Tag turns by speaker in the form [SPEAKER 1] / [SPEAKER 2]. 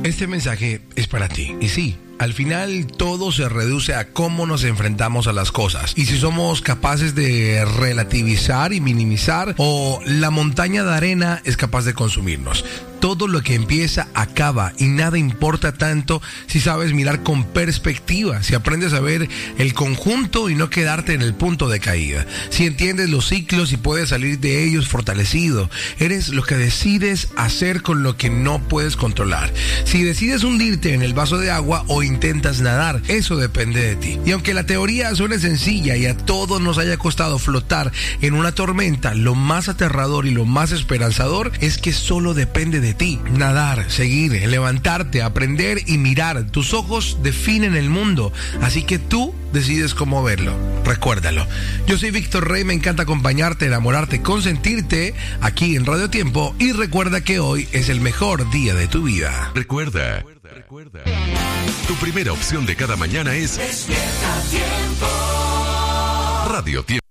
[SPEAKER 1] Este mensaje es para ti. Y sí, al final todo se reduce a cómo nos enfrentamos a las cosas y si somos capaces de relativizar y minimizar, o la montaña de arena es capaz de consumirnos. Todo lo que empieza acaba y nada importa tanto si sabes mirar con perspectiva, si aprendes a ver el conjunto y no quedarte en el punto de caída, si entiendes los ciclos y puedes salir de ellos fortalecido. Eres lo que decides hacer con lo que no puedes controlar. Si decides hundirte en el vaso de agua o intentas nadar, eso depende de ti. Y aunque la teoría suene sencilla y a todos nos haya costado flotar en una tormenta, lo más aterrador y lo más esperanzador es que solo depende de ti. Nadar, seguir, levantarte, aprender y mirar. Tus ojos definen el mundo, así que tú decides cómo verlo. Recuérdalo. Yo soy Víctor Rey, me encanta acompañarte, enamorarte, consentirte aquí en Radio Tiempo, y recuerda que hoy es el mejor día de tu vida.
[SPEAKER 2] Recuerda. Tu primera opción de cada mañana es Despierta Tiempo. Radio Tiempo.